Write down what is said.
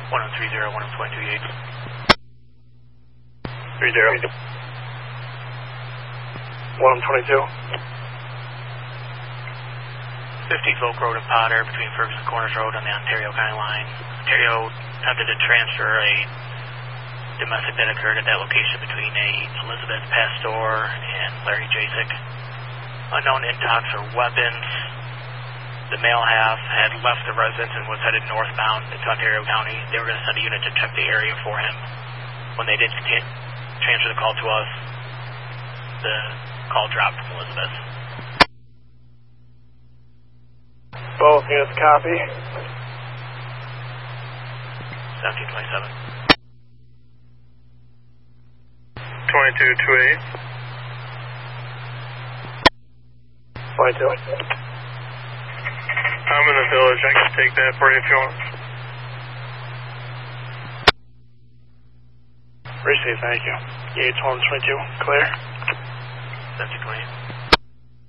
1030, 1022 Yates. 30. 1022. 50 Folk Road in Potter between Ferguson Corners Road and the Ontario County line. Ontario attempted to transfer a domestic that occurred at that location between a Elizabeth Pastor and Larry Jasek. Unknown intox or weapons. The male half had left the residence and was headed northbound into Ontario County. They were going to send a unit to check the area for him. When they did transfer the call to us, the call dropped from Elizabeth. Both units copy. 1727. 2228. 22. I'm in the village. I can take that for you if you want. Receive, thank you. Yates 122, clear. 1728.